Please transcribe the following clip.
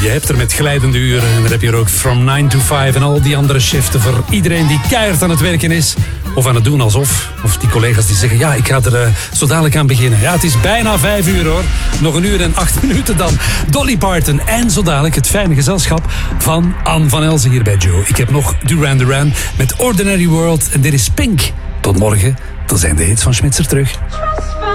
Je hebt er met glijdende uren en dan heb je er ook From 9 to 5 en al die andere shiften voor iedereen die keihard aan het werken is. Of aan het doen alsof. Of die collega's die zeggen, ja, ik ga er zo dadelijk aan beginnen. Ja, het is bijna 5 uur hoor. Nog 1 uur en 8 minuten dan. Dolly Parton en zo dadelijk het fijne gezelschap van Anne van Elzen hier bij Joe. Ik heb nog Duran Duran met Ordinary World en dit is Pink. Tot morgen, dan zijn de hits van Schmitzer terug.